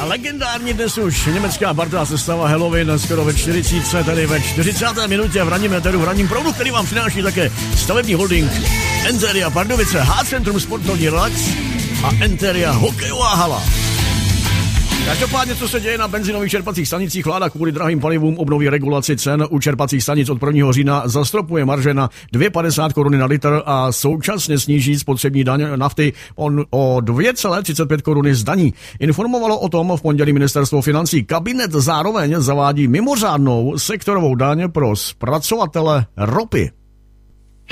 legendární dnes už německá partá sestava Halloween skoro ve 40, tedy ve 40. minutě v ranním éteru, v ranním proudu, který vám přináší také stavební holding Enteria Pardubice, H-Centrum Sportovní relax a Enteria hokejová hala. Každopádně, co se děje na benzinových čerpacích stanicích, vláda kvůli drahým palivům obnoví regulaci cen u čerpacích stanic od 1. října, zastropuje marže na 2,50 koruny na litr a současně sníží spotřební daň nafty o 2,35 koruny z daní. Informovalo o tom v pondělí ministerstvo financí. Kabinet zároveň zavádí mimořádnou sektorovou daň pro zpracovatele ropy.